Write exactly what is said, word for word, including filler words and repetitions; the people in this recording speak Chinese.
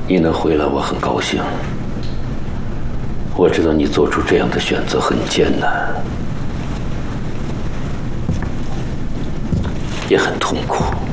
你能回来，我很高兴。我知道你做出这样的选择很艰难，也很痛苦。